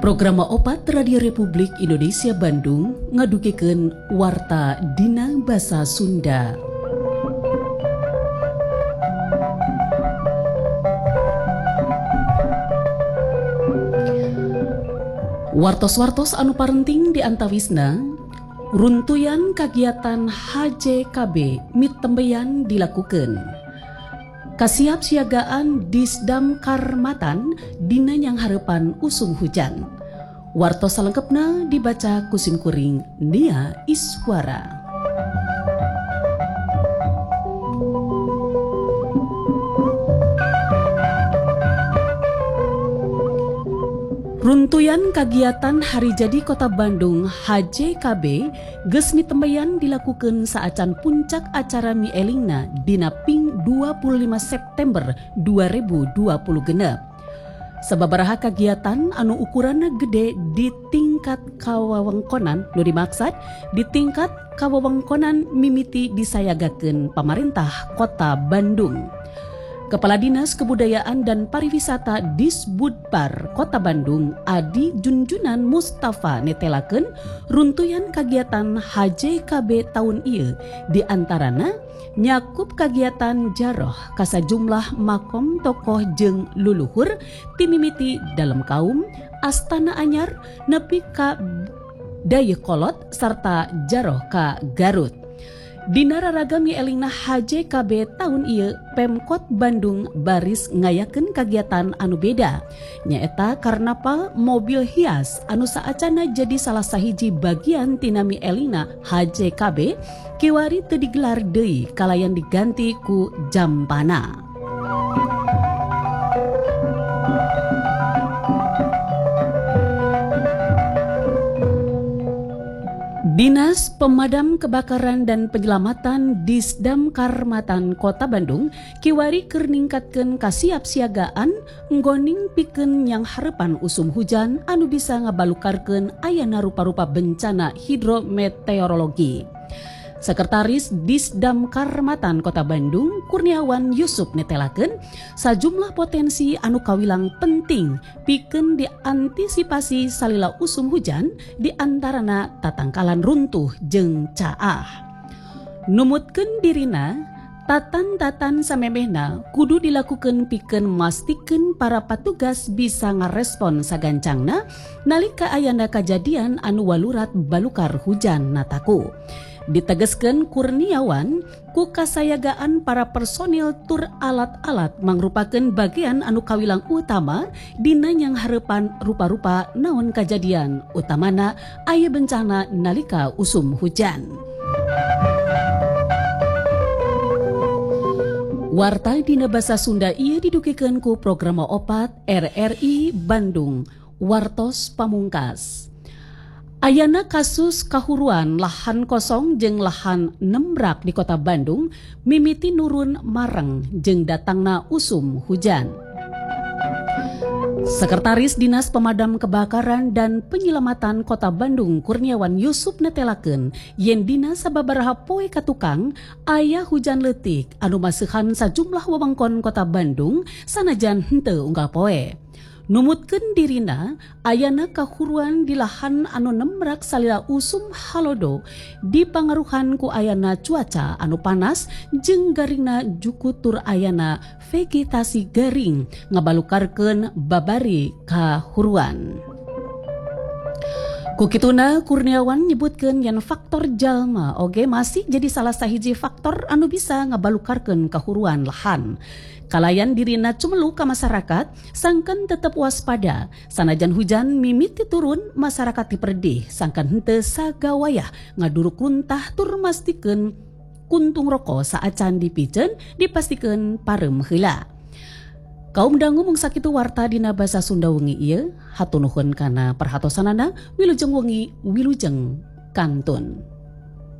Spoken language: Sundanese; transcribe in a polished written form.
Program opat Radio Republik Indonesia Bandung ngadukeun warta dina basa Sunda. Wartos-wartos anu parenting di antawisna, runtuyan kagiatan HJKB mitembeyan dilakukan. Kasiap siagaan Disdam Karmatan dina yang harapan usum hujan. Wartos salengkepna dibaca kusim kuring Nia Iswara. Runtuyan kagiatan Hari Jadi Kota Bandung HJKB geus mitembeyan dilakukan saacan puncak acara mielingna dina Ping 25 September 2020 genep. Sababaraha kagiatan anu ukuranna gede di tingkat kawewengkonan nu dimaksud di tingkat kawewengkonan mimiti disayagakeun pamarentah Kota Bandung. Kepala Dinas Kebudayaan dan Pariwisata Disbudpar Kota Bandung Adi Junjunan Mustafa netelakeun runtuyan kagiatan HJKB tahun ieu di antarana nyakup kagiatan jaroh ka sajumlah makom tokoh jeung luluhur timimiti dalam kaum Astana Anyar nepi ka Dayakolot sarta jaroh ka Garut. Dina raragam mielingna HJKB tahun ieu Pemkot Bandung baris ngayakeun kagiatan anu beda nyaeta karnaval mobil hias anu saacana jadi salah sahiji bagian tina mielingna HJKB kiwari teu digelar deui kalayan diganti ku jampana. Dinas Pemadam Kebakaran dan Penyelamatan Disdam Karmatan Kota Bandung kiwari keur ningkatkeun kasiapsiagaan nggoning pikeun yang harapan usum hujan anu bisa ngabalukarkeun ayana rupa-rupa bencana hidrometeorologi. Sekretaris Disdam Karmatan Kota Bandung Kurniawan Yusuf netelakeun sajumlah potensi anu kawilang penting pikeun diantisipasi salila usum hujan di antarana tatangkalan runtuh jeung caah. Numutkeun dirina tatan-tatan samemehna kudu dilakukeun pikeun mastikeun para petugas bisa ngarespon sagancangna nalika ayana kajadian anu walurat balukar hujan nataku. Ditegeskeun Kurniawan ku kasayagaan para personil tur alat-alat mangrupakeun bagian anu kawilang utama dina yang harapan rupa-rupa naon kajadian utamana aya bencana nalika usum hujan. Warta dina basa Sunda ieu didukikeun ku program opat RRI Bandung Wartos Pamungkas. Ayana kasus kahuruan lahan kosong jeung lahan nembrak di Kota Bandung mimiti nurun mareng jeung datangna usum hujan. Sekretaris Dinas Pemadam Kebakaran dan Penyelamatan Kota Bandung Kurniawan Yusuf netelakeun yen dina sababaraha poe katukang aya hujan leutik anu maseuhan sajumlah wewengkon Kota Bandung sanajan henteu unggal poe. Numutkeun dirina ayana kahuruan di lahan anu nembrak salila usum halodo dipangaruhan ku ayana cuaca anu panas jeung garingna jukutur ayana vegetasi garing ngabalukarkeun babari kahuruan. Kukituna Kurniawan nyebutkeun yen faktor jalma oge masih jadi salah sahiji faktor anu bisa ngabalukarkeun kahuruan lahan. Kalayan dirina cumelu ka masyarakat sangkan tetep waspada sanajan hujan mimiti turun masyarakat diperdih sangkan henteu sagawayah ngaduruk runtah tur mastikeun kuntung rokok saacan dipiceun dipastikeun parem heula. Kaum dangu mung sakitu warta dina basa Sunda wengi ieu hatur nuhun kana perhatosanana wilujeng wengi wilujeng kantun.